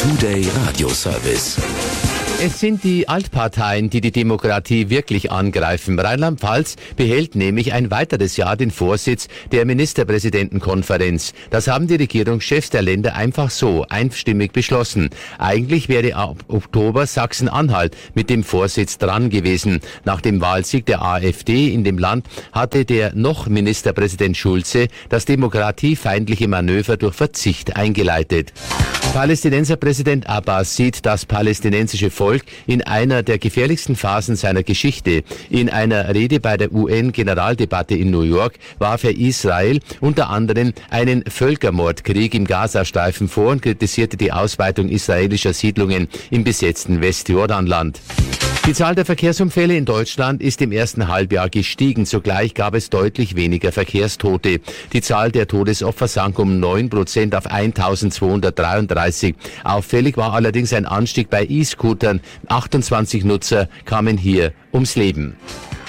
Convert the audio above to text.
Today Radio Service. Es sind die Altparteien, die die Demokratie wirklich angreifen. Rheinland-Pfalz behält nämlich ein weiteres Jahr den Vorsitz der Ministerpräsidentenkonferenz. Das haben die Regierungschefs der Länder einfach so einstimmig beschlossen. Eigentlich wäre ab Oktober Sachsen-Anhalt mit dem Vorsitz dran gewesen. Nach dem Wahlsieg der AfD in dem Land hatte der noch Ministerpräsident Schulze das demokratiefeindliche Manöver durch Verzicht eingeleitet. Palästinenser Präsident Abbas sieht das palästinensische Volk in einer der gefährlichsten Phasen seiner Geschichte. In einer Rede bei der UN-Generaldebatte in New York warf er Israel unter anderem einen Völkermordkrieg im Gazastreifen vor und kritisierte die Ausweitung israelischer Siedlungen im besetzten Westjordanland. Die Zahl der Verkehrsunfälle in Deutschland ist im ersten Halbjahr gestiegen. Zugleich gab es deutlich weniger Verkehrstote. Die Zahl der Todesopfer sank um 9% auf 1233. Auffällig war allerdings ein Anstieg bei E-Scootern. 28 Nutzer kamen hier ums Leben.